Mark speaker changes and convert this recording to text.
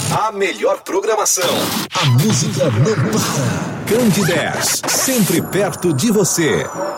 Speaker 1: A melhor programação. A música não para. Candidez, sempre perto de você.